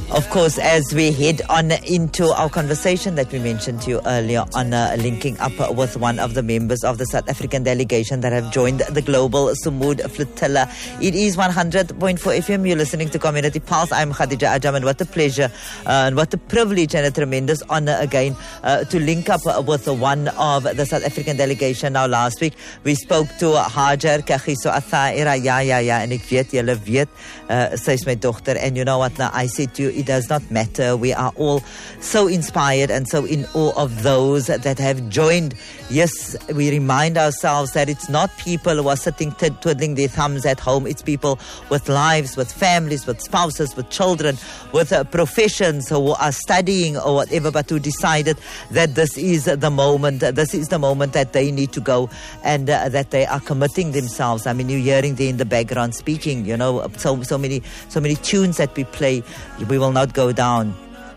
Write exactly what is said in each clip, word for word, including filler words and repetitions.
Of course, as we head on into our conversation that we mentioned to you earlier on uh, linking up with one of the members of the South African delegation that have joined the Global Sumud Flotilla. It is one hundred point four F M. You're listening to Community Pulse. I'm Khadija Ajam, and what a pleasure uh, and what a privilege and a tremendous honor again uh, to link up with one of the South African delegation. Now, last week we spoke to Hajar Kagiso Athaira. Ja, ja, ja, en ek weet, julle weet, uh, sy is my dochter. And you know what, now I say to you, it does not matter. We are all so inspired and so in awe of those that have joined. Yes, we remind ourselves that it's not people who are sitting t- twiddling their thumbs at home. It's people with lives, with families, with spouses, with children, with uh, professions who are studying or whatever, but who decided that this is the moment, this is the moment that they need to go and uh, that they are committing themselves. I mean, you're hearing there in the background speaking, you know, so so many so many tunes that we play. We will not go down.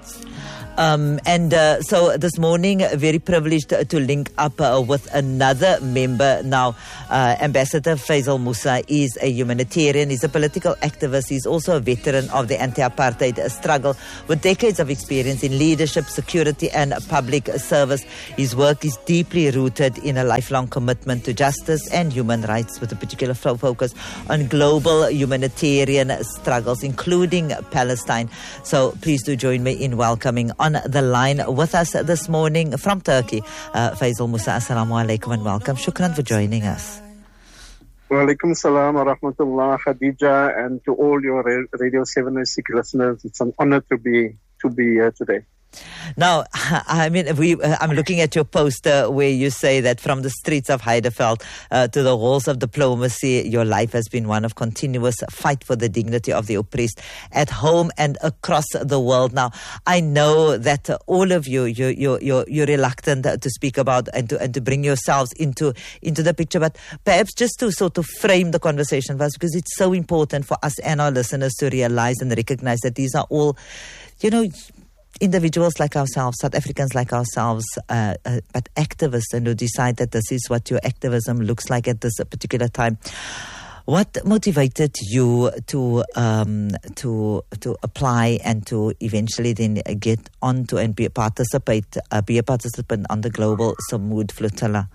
Um, and uh, so this morning, very privileged to link up uh, with another member. Now, uh, Ambassador Faisal Moosa is a humanitarian, he's a political activist, he's also a veteran of the anti-apartheid struggle with decades of experience in leadership, security and public service. His work is deeply rooted in a lifelong commitment to justice and human rights, with a particular focus on global humanitarian struggles, including Palestine. So please do join me in welcoming on the line with us this morning from Turkey, uh, Faisal Moosa. Assalamu alaikum and welcome. Shukran for joining us. Wa alaikum salam wa rahmatullah, Khadija, and to all your Radio seven oh six listeners. It's an honor to be to be here today. Now, I mean, we, uh, I'm looking at your poster where you say that from the streets of Heideveld uh, to the halls of diplomacy, your life has been one of continuous fight for the dignity of the oppressed at home and across the world. Now, I know that uh, all of you, you, you, you're, you're reluctant to speak about and to, and to bring yourselves into, into the picture, but perhaps just to sort of frame the conversation for us, because it's so important for us and our listeners to realize and recognize that these are all, you know, individuals like ourselves, South Africans like ourselves, uh, uh, but activists, and who decide that this is what your activism looks like at this particular time. What motivated you to um, to to apply and to eventually then get onto and be a participate, uh, be a participant on the Global Sumud Flotilla?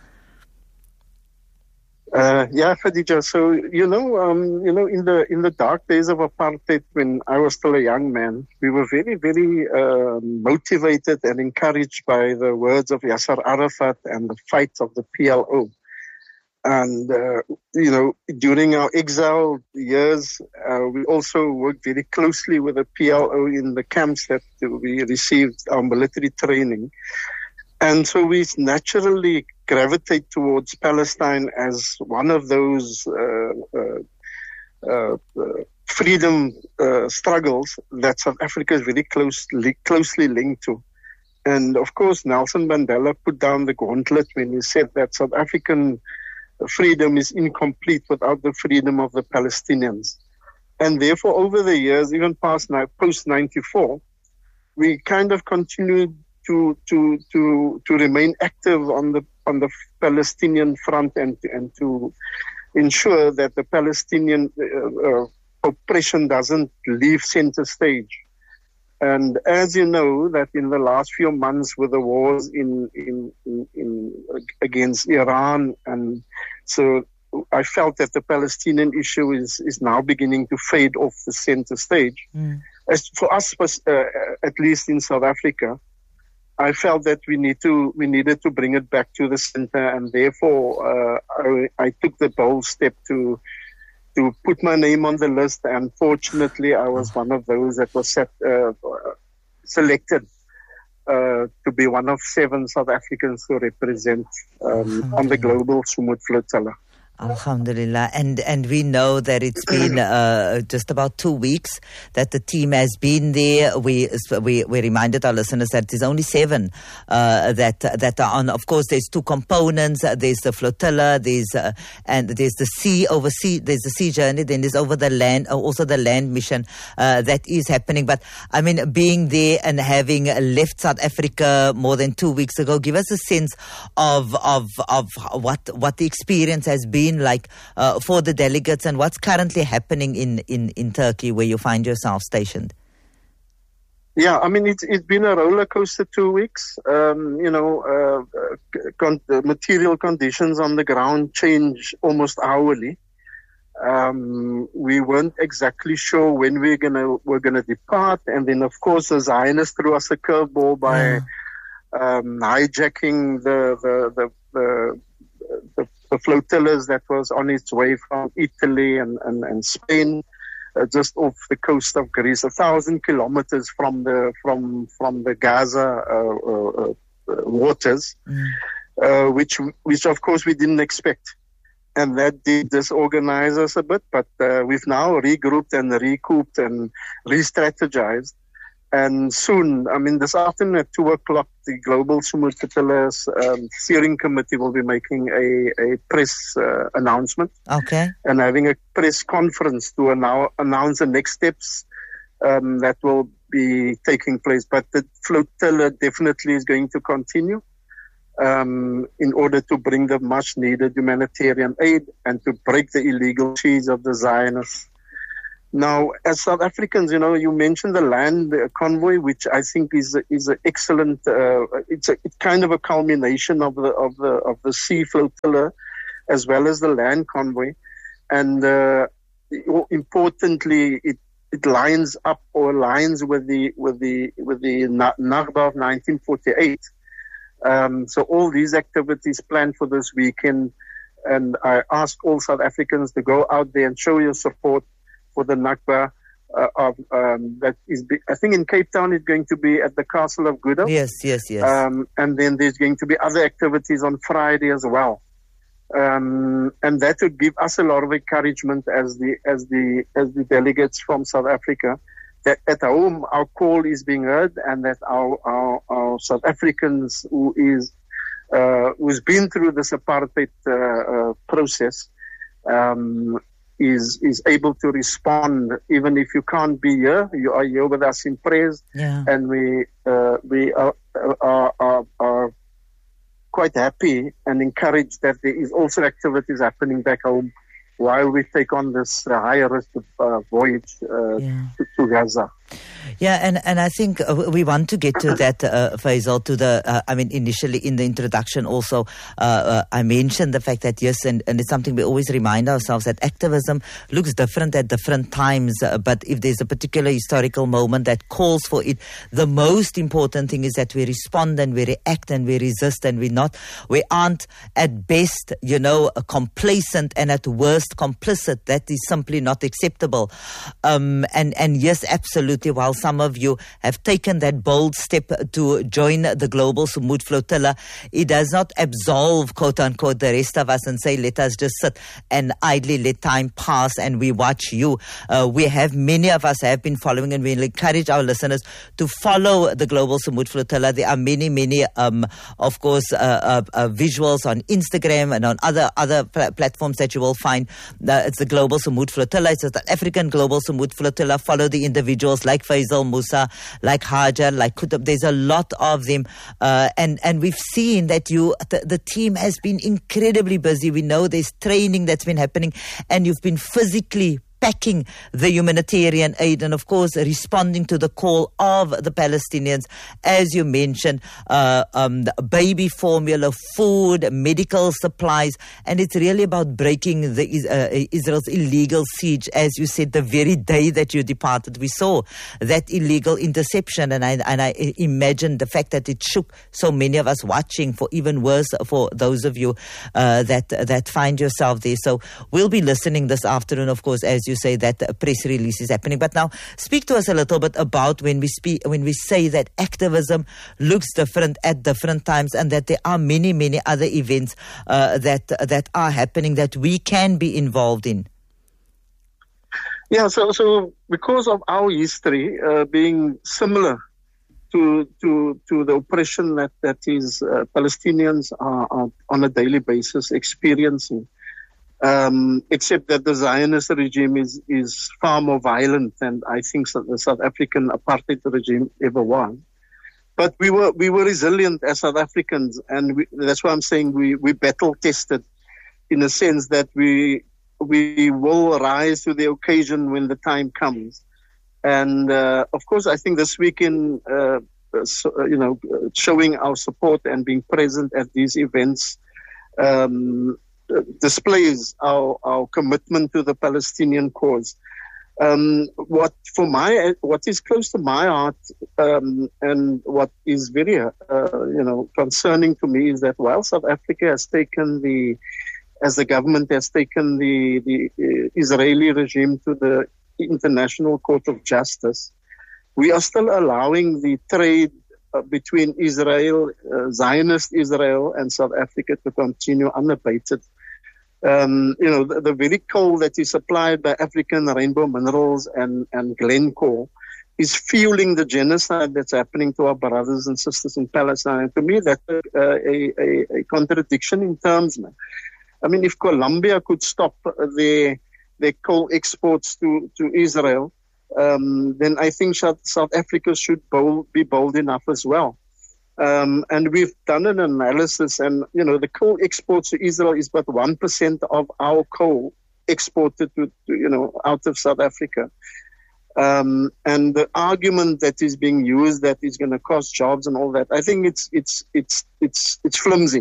Uh, yeah, Khadija. So you know, um, you know, in the in the dark days of apartheid, when I was still a young man, we were very, very uh, motivated and encouraged by the words of Yasser Arafat and the fight of the P L O. And uh, you know, during our exile years, uh, we also worked very closely with the P L O in the camps that we received our military training. And so we naturally gravitate towards Palestine as one of those uh, uh, uh, freedom uh, struggles that South Africa is very closely, closely linked to. And of course, Nelson Mandela put down the gauntlet when he said that South African freedom is incomplete without the freedom of the Palestinians. And therefore, over the years, even past now, post ninety-four, we kind of continued to to to to remain active on the on the Palestinian front and and to ensure that the Palestinian uh, uh, oppression doesn't leave center stage. And as you know, that in the last few months with the wars in in, in, in against Iran, and so I felt that the Palestinian issue is is now beginning to fade off the center stage. Mm. As for us, uh, at least in South Africa, I felt that we need to we needed to bring it back to the center, and therefore uh, I, I took the bold step to to put my name on the list. And fortunately, I was one of those that was set, uh, selected uh, to be one of seven South Africans to represent um, on the Global Sumud Flotilla. Alhamdulillah. And and we know that it's been uh, just about two weeks that the team has been there. We we, we reminded our listeners that there's only seven uh, that that are on. Of course, there's two components. There's the flotilla. There's uh, and there's the sea over sea. There's the sea journey. Then there's over the land. Also the land mission uh, that is happening. But I mean, being there and having left South Africa more than two weeks ago, give us a sense of of of what what the experience has been like uh, for the delegates, and what's currently happening in, in, in Turkey, where you find yourself stationed? Yeah, I mean, it's, it's been a roller coaster two weeks. Um, you know, uh, con- material conditions on the ground change almost hourly. Um, we weren't exactly sure when we we're gonna we're gonna depart, and then of course the Zionists threw us a curveball by Yeah. um, hijacking the the the, the the the flotillas that was on its way from Italy and and, and Spain. Uh, just off the coast of Greece, a thousand kilometers from the from from the Gaza uh, uh, uh, waters, Mm. uh, which which of course we didn't expect, and that did disorganize us a bit. But uh, we've now regrouped and recouped and re-strategized. And soon, I mean, this afternoon at two o'clock, the Global Sumud Flotilla um, steering committee will be making a, a press uh, announcement Okay. and having a press conference to annou- announce the next steps um, that will be taking place. But the flotilla definitely is going to continue um, in order to bring the much needed humanitarian aid and to break the illegal siege of the Zionists. Now, as South Africans, you know, you mentioned the land convoy, which I think is a, is an excellent. Uh, it's a it's kind of a culmination of the of the of the sea flotilla, as well as the land convoy, and uh, importantly, it it lines up or aligns with the with the with the Nakba of nineteen forty-eight. Um, so all these activities planned for this weekend, and I ask all South Africans to go out there and show your support for the Nakba uh, of um, that is. Be, I think in Cape Town it's going to be at the Castle of Gouda. Yes, yes, yes. Um, and then there's going to be other activities on Friday as well. Um, and that would give us a lot of encouragement as the as the as the delegates from South Africa that at home our call is being heard, and that our our, our South Africans who is uh, who's been through this apartheid uh, uh, process. Um, is is able to respond even if you can't be here. You are here with us in prayers, Yeah. and we uh, we are, are are are quite happy and encouraged that there is also activities happening back home while we take on this uh, higher risk uh, voyage uh, Yeah. to, to Gaza. Yeah, and, and I think uh, we want to get to that, uh, Faisal, to the, uh, I mean, initially in the introduction also, uh, uh, I mentioned the fact that, yes, and, and it's something we always remind ourselves that activism looks different at different times, uh, but if there's a particular historical moment that calls for it, the most important thing is that we respond and we react and we resist and we not, we aren't at best, you know, complacent and at worst complicit. That is simply not acceptable. Um, and, and yes, absolutely, while some of you have taken that bold step to join the Global Sumud Flotilla, it does not absolve, quote unquote, the rest of us and say, let us just sit and idly let time pass and we watch you. Uh, we have, many of us have been following, and we'll encourage our listeners to follow the Global Sumud Flotilla. There are many, many, um, of course, uh, uh, uh, visuals on Instagram and on other, other pl- platforms that you will find. Uh, it's the Global Sumud Flotilla. It's the African Global Sumud Flotilla. Follow the individuals like Faisal Musa, like Hajar, like Kutub. There's a lot of them. Uh, and, and we've seen that you, the, the team has been incredibly busy. We know there's training that's been happening, and you've been physically packing the humanitarian aid and, of course, responding to the call of the Palestinians, as you mentioned, uh, um, the baby formula, food, medical supplies, and it's really about breaking the uh, Israel's illegal siege. As you said, the very day that you departed, we saw that illegal interception, and I, and I imagine the fact that it shook so many of us watching, for even worse for those of you uh, that that find yourself there. So we'll be listening this afternoon, of course, as you say, that a press release is happening. But now, speak to us a little bit about when we speak, when we say that activism looks different at different times, and that there are many, many other events uh, that that are happening that we can be involved in. Yeah, so so because of our history uh, being similar to to to the oppression that that is uh, Palestinians are, are on a daily basis experiencing. Um, except that the Zionist regime is, is far more violent than I think the South African apartheid regime ever was. But we were we were resilient as South Africans, and we, that's why I'm saying we we battle tested, in a sense that we we will rise to the occasion when the time comes. And, uh, of course, I think this weekend, uh, so, uh, you know, showing our support and being present at these events um, displays our, our commitment to the Palestinian cause. Um, what for my what is close to my heart um, and what is very uh, you know concerning to me is that while South Africa has taken the as the government has taken the the uh, Israeli regime to the International Court of Justice, we are still allowing the trade uh, between Israel, uh, Zionist Israel, and South Africa to continue unabated. Um, you know, the, the very coal that is supplied by African Rainbow Minerals and, and Glencore is fueling the genocide that's happening to our brothers and sisters in Palestine. And to me, that's a, a, a, a contradiction in terms, man. I mean, if Colombia could stop their, their coal exports to, to Israel, um, then I think South, South Africa should bold, be bold enough as well. Um, and we've done an analysis, and, you know, the coal exports to Israel is but one percent of our coal exported to, to, you know, out of South Africa. Um, and the argument that is being used that is going to cost jobs and all that, I think it's, it's, it's, it's, it's flimsy.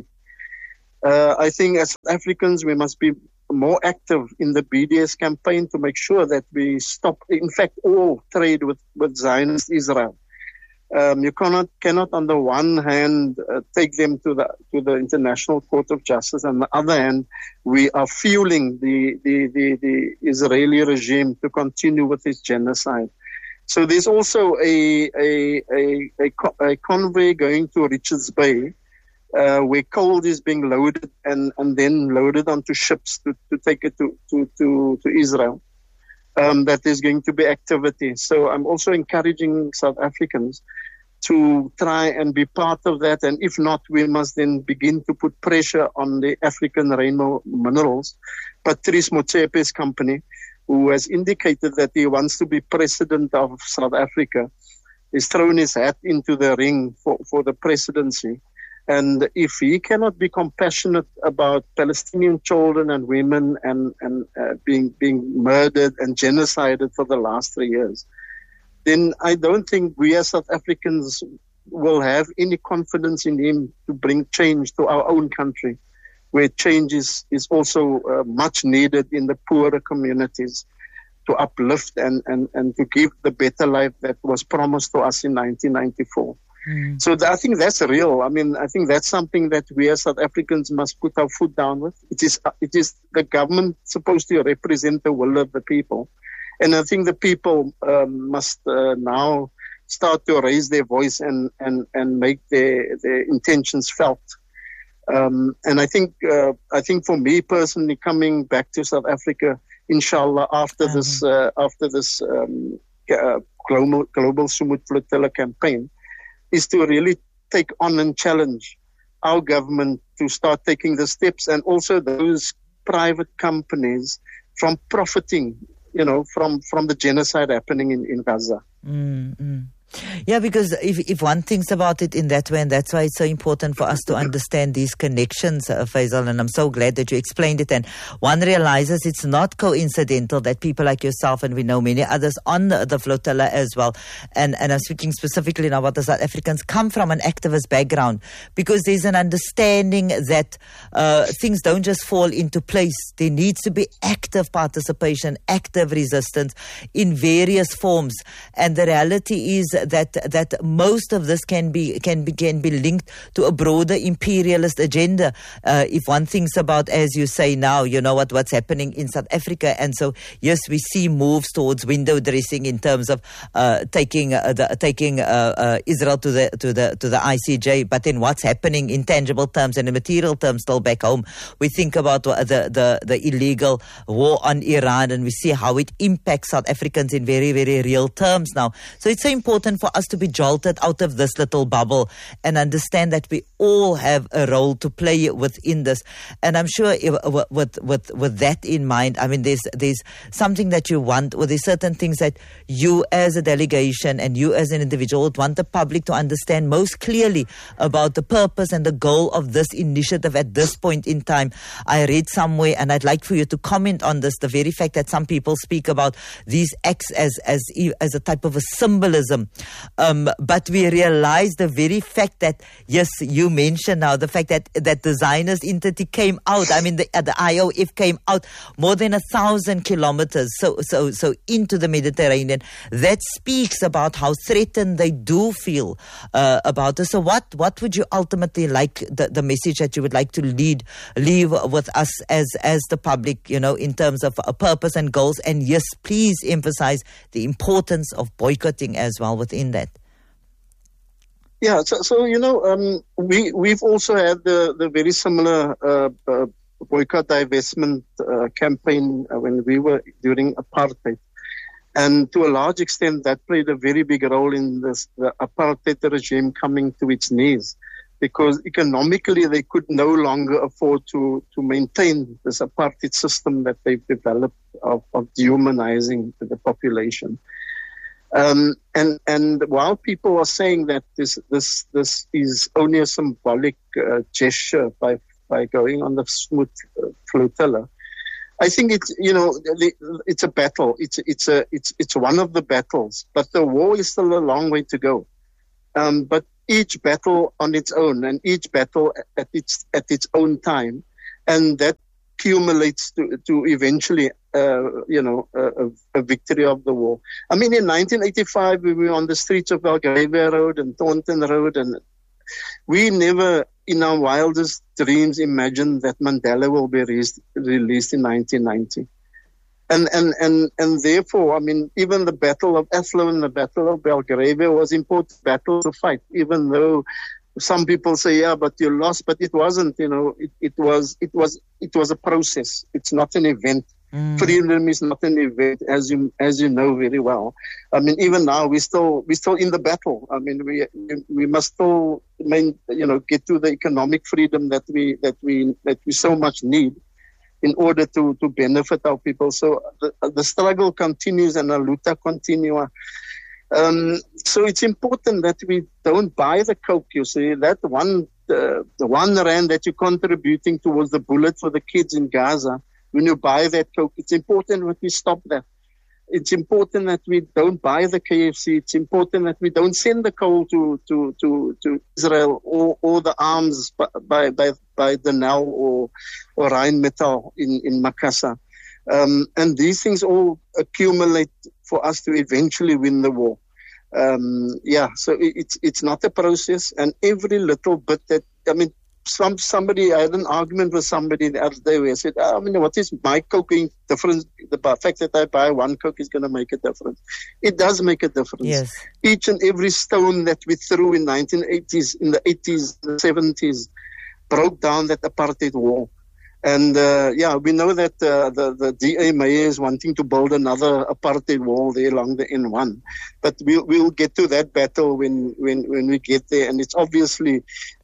Uh, I think as Africans, we must be more active in the B D S campaign to make sure that we stop, in fact, all trade with, with Zionist Israel. Um, you cannot, cannot on the one hand uh, take them to the to the International Court of Justice, and on the other hand, we are fueling the, the, the, the Israeli regime to continue with its genocide. So there's also a a a, a, a convoy going to Richards Bay, uh, where coal is being loaded and, and then loaded onto ships to, to take it to, to, to, to Israel. Um, that there's going to be activity. So I'm also encouraging South Africans to try and be part of that. And if not, we must then begin to put pressure on the African Rainbow Minerals, Patrice Motsepe's company, who has indicated that he wants to be president of South Africa. He's thrown his hat into the ring for, for the presidency. And if he cannot be compassionate about Palestinian children and women and, and uh, being being murdered and genocided for the last three years, then I don't think we as South Africans will have any confidence in him to bring change to our own country, where change is, is also uh, much needed in the poorer communities to uplift and, and, and to give the better life that was promised to us in nineteen ninety-four. Mm. So th- I think that's real. I mean, I think that's something that we as South Africans must put our foot down with. It is, uh, it is the government supposed to represent the will of the people. And I think the people um, must uh, now start to raise their voice and, and, and make their, their intentions felt. Um, and I think, uh, I think for me personally, coming back to South Africa, inshallah, after mm-hmm. this, uh, after this um, uh, global, global Sumud Flotilla campaign, is to really take on and challenge our government to start taking the steps, and also those private companies from profiting, you know, from, from the genocide happening in, in Gaza. Mm-hmm. Yeah, because if if one thinks about it in that way, and that's why it's so important for us to understand these connections, uh, Faisal, and I'm so glad that you explained it. And one realizes it's not coincidental that people like yourself, and we know many others on the, the flotilla as well, and, and I'm speaking specifically now about the South Africans, come from an activist background, because there's an understanding that uh, things don't just fall into place. There needs to be active participation, active resistance in various forms. And the reality is that that most of this can be can be can be linked to a broader imperialist agenda. Uh, if one thinks about, as you say now, you know what what's happening in South Africa, and so yes, we see moves towards window dressing in terms of uh, taking uh, the, taking uh, uh, Israel to the to the to the I C J. But then what's happening in tangible terms and in material terms still back home? We think about the the the illegal war on Iran, and we see how it impacts South Africans in very very real terms now. So it's so important important for us to be jolted out of this little bubble and understand that we all have a role to play within this. And I'm sure if, with with with that in mind, I mean, there's there's something that you want, or there's certain things that you as a delegation and you as an individual would want the public to understand most clearly about the purpose and the goal of this initiative at this point in time. I read somewhere, and I'd like for you to comment on this, the very fact that some people speak about these acts as as as a type of a symbolism. Um, but we realize the very fact that, yes, you mentioned now the fact that, that the Zionist entity came out. I mean, the, uh, the I O F came out more than a thousand kilometers so so so into the Mediterranean. That speaks about how threatened they do feel uh, about this. So what what would you ultimately like, the, the message that you would like to lead leave with us as as the public, you know, in terms of a purpose and goals? And yes, please emphasize the importance of boycotting as well within that. Yeah, so, so you know, um, we, we've also had the, the very similar uh, uh, boycott divestment uh, campaign uh, when we were during apartheid. And to a large extent, that played a very big role in this, the apartheid regime coming to its knees, because economically they could no longer afford to, to maintain this apartheid system that they've developed of, of dehumanizing the population. Um, and, and while people are saying that this, this, this is only a symbolic uh, gesture by, by going on the smooth uh, flotilla, I think it's, you know, the, it's a battle. It's, it's a, it's, it's one of the battles, but the war is still a long way to go. Um, but each battle on its own, and each battle at its, at its own time. And that accumulates to, to eventually, uh, you know, a, a victory of the war. I mean, in nineteen eighty-five, we were on the streets of Belgravia Road and Thornton Road, and we never, in our wildest dreams, imagined that Mandela will be released, released in nineteen ninety. And, and, and, and therefore, I mean, even the Battle of Athlone, the Battle of Belgravia was important battle to fight, even though some people say, yeah, but you lost, but it wasn't, you know, it, it was, it was, it was a process. It's not an event. Mm. Freedom is not an event, as you, as you know very well. I mean, even now we still, we still in the battle. I mean, we, we must still, main, you know, get to the economic freedom that we, that we, that we so much need in order to, to benefit our people. So the, the struggle continues and the luta continua. Um, so it's important that we don't buy the coke, you see, that one, uh, the one rand that you're contributing towards the bullet for the kids in Gaza, when you buy that coke, it's important that we stop that. It's important that we don't buy the K F C. It's important that we don't send the coal to, to, to, to Israel, or, or the arms by, by, by, by Denel or, or Rheinmetall in, in Makassar. Um, and these things all accumulate for us to eventually win the war. Um, yeah, so it, it's, it's not a process, and every little bit that, I mean, Some somebody, I had an argument with somebody the other day where I said, oh, I mean, what is my coke difference? The fact that I buy one coke is going to make a difference. It does make a difference. Yes. Each and every stone that we threw in nineteen eighties, in the eighties, the seventies, broke down that apartheid wall. And, uh, yeah, we know that uh, the, the D A mayor is wanting to build another apartheid wall there along the N one. But we'll, we'll get to that battle when, when, when we get there. And it's obviously,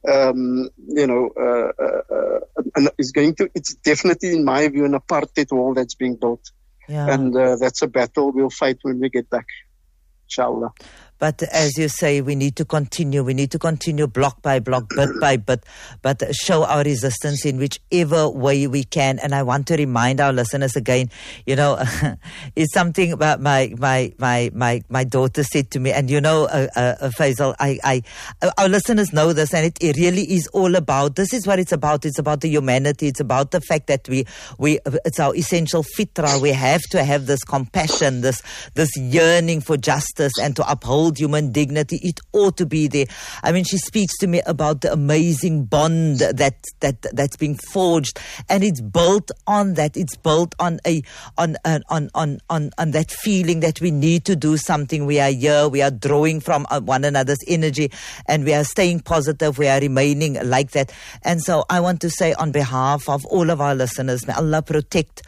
um, you know, uh, uh, uh, it's going to, it's definitely, in my view, an apartheid wall that's being built. Yeah. And uh, that's a battle we'll fight when we get back, inshallah. But as you say, we need to continue. We need to continue block by block, bit by bit, but show our resistance in whichever way we can. And I want to remind our listeners again, you know, it's something about my my my my my daughter said to me, and you know, uh, uh, Faisal, I, I our listeners know this, and it, it really is all about. This is what it's about. It's about the humanity. It's about the fact that we we it's our essential fitra. We have to have this compassion, this this yearning for justice, and to uphold human dignity. It ought to be there. I mean, she speaks to me about the amazing bond that that that's being forged, and it's built on that. It's built on a on on on on on, on that feeling that we need to do something. We are here. We are drawing from one another's energy, and we are staying positive. We are remaining like that. And so, I want to say, on behalf of all of our listeners, may Allah protect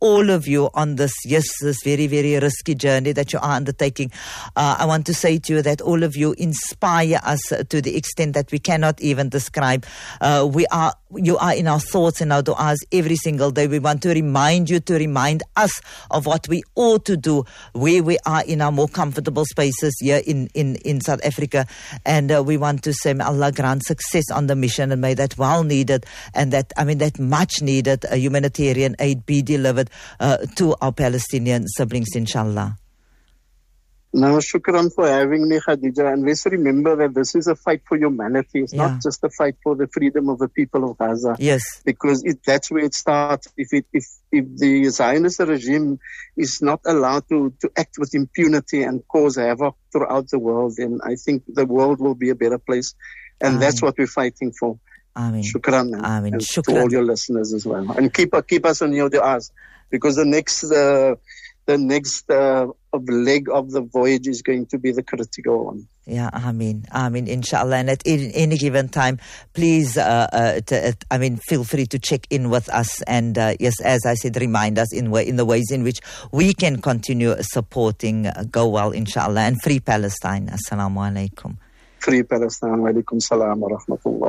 all of you on this, yes, this very, very risky journey that you are undertaking. Uh, I want to say to you that all of you inspire us to the extent that we cannot even describe. Uh, we are, you are in our thoughts and our du'as every single day. We want to remind you, to remind us of what we ought to do where we are in our more comfortable spaces here in, in, in South Africa. And uh, we want to say, may Allah grant success on the mission, and may that well needed and that, I mean, that much needed uh, humanitarian aid be delivered uh, to our Palestinian siblings, inshallah. Now, shukran for having me, Khadija. And let's remember that this is a fight for humanity. It's yeah. not just a fight for the freedom of the people of Gaza. Yes. Because it, that's where it starts. If it, if, if the Zionist regime is not allowed to, to act with impunity and cause havoc throughout the world, then I think the world will be a better place. And Amen. That's what we're fighting for. Amen. Shukran. Amen. And Shukran. To all your listeners as well. And keep, keep us on your du'as. Because the next, uh, the next, uh, of leg of the voyage is going to be the critical one. Yeah, Ameen, Ameen, inshallah. And at any, any given time, please, uh, uh, to, uh, I mean, feel free to check in with us. And uh, yes, as I said, remind us in, way, in the ways in which we can continue supporting uh, Go Well, inshallah. And free Palestine. Assalamu alaikum. Free Palestine. Wa alaikum salam wa rahmatullah.